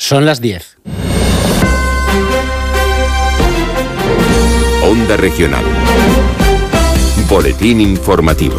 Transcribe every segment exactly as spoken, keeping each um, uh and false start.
Son las diez. Onda Regional. Boletín informativo.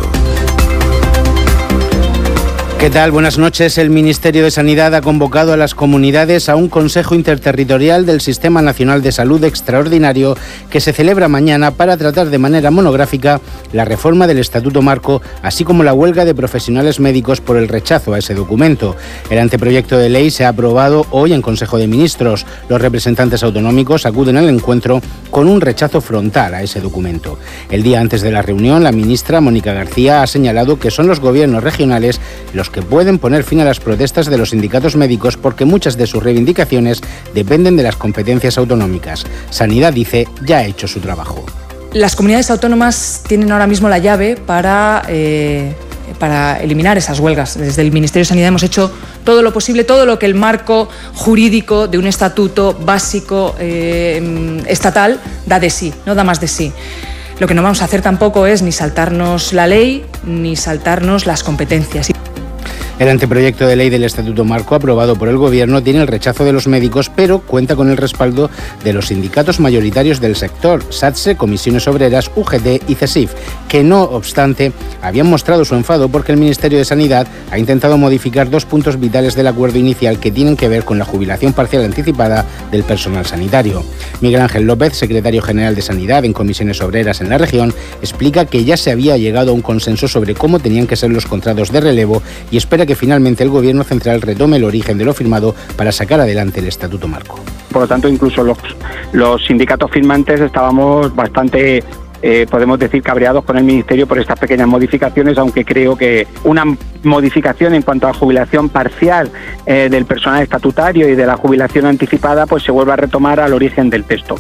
¿Qué tal? Buenas noches. El Ministerio de Sanidad ha convocado a las comunidades a un Consejo Interterritorial del Sistema Nacional de Salud extraordinario que se celebra mañana para tratar de manera monográfica la reforma del Estatuto Marco, así como la huelga de profesionales médicos por el rechazo a ese documento. El anteproyecto de ley se ha aprobado hoy en Consejo de Ministros. Los representantes autonómicos acuden al encuentro con un rechazo frontal a ese documento. El día antes de la reunión, la ministra Mónica García ha señalado que son los gobiernos regionales los que pueden poner fin a las protestas de los sindicatos médicos porque muchas de sus reivindicaciones dependen de las competencias autonómicas. Sanidad, dice, ya ha hecho su trabajo. Las comunidades autónomas tienen ahora mismo la llave para, eh, para eliminar esas huelgas. Desde el Ministerio de Sanidad hemos hecho todo lo posible, todo lo que el marco jurídico de un estatuto básico eh, estatal da de sí, no da más de sí. Lo que no vamos a hacer tampoco es ni saltarnos la ley ni saltarnos las competencias. El anteproyecto de ley del Estatuto Marco aprobado por el Gobierno tiene el rechazo de los médicos, pero cuenta con el respaldo de los sindicatos mayoritarios del sector, SATSE, Comisiones Obreras, U G T y CESIF, que no obstante habían mostrado su enfado porque el Ministerio de Sanidad ha intentado modificar dos puntos vitales del acuerdo inicial que tienen que ver con la jubilación parcial anticipada del personal sanitario. Miguel Ángel López, secretario general de Sanidad en Comisiones Obreras en la región, explica que ya se había llegado a un consenso sobre cómo tenían que ser los contratos de relevo y espera que finalmente el Gobierno central retome el origen de lo firmado para sacar adelante el Estatuto Marco. Por lo tanto, incluso los, los sindicatos firmantes estábamos bastante, eh, podemos decir, cabreados con el Ministerio por estas pequeñas modificaciones, aunque creo que una modificación en cuanto a la jubilación parcial eh, del personal estatutario y de la jubilación anticipada, pues se vuelve a retomar al origen del texto.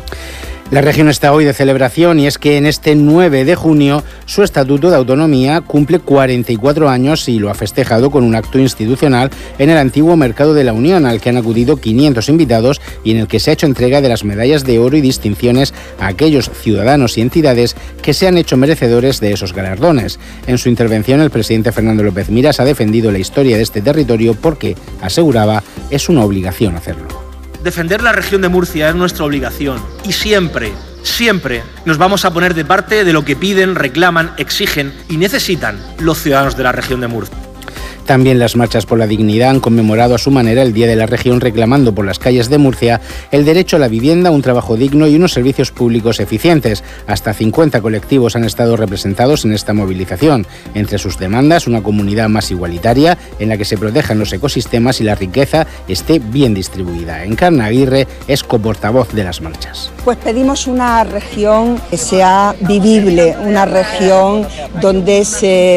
La región está hoy de celebración y es que en este nueve de junio su Estatuto de Autonomía cumple cuarenta y cuatro años y lo ha festejado con un acto institucional en el antiguo Mercado de la Unión, al que han acudido quinientos invitados y en el que se ha hecho entrega de las medallas de oro y distinciones a aquellos ciudadanos y entidades que se han hecho merecedores de esos galardones. En su intervención, el presidente Fernando López Miras ha defendido la historia de este territorio porque, aseguraba, es una obligación hacerlo. Defender la región de Murcia es nuestra obligación y siempre, siempre nos vamos a poner de parte de lo que piden, reclaman, exigen y necesitan los ciudadanos de la región de Murcia. También las marchas por la dignidad han conmemorado a su manera el Día de la Región, reclamando por las calles de Murcia el derecho a la vivienda, un trabajo digno y unos servicios públicos eficientes. Hasta cincuenta colectivos han estado representados en esta movilización. Entre sus demandas, una comunidad más igualitaria en la que se protejan los ecosistemas y la riqueza esté bien distribuida. Encarna Aguirre es coportavoz de las marchas. Pues pedimos una región que sea vivible, una región donde se